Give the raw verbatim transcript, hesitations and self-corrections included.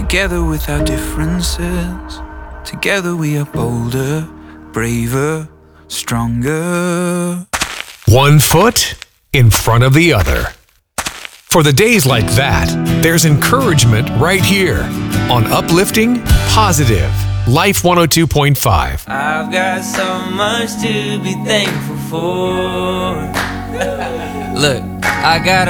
Together with our differences, together we are bolder, braver, stronger. One foot in front of the other. For the days like that, there's encouragement right here on Uplifting Positive Life one oh two point five. I've got so much to be thankful for. Look, I got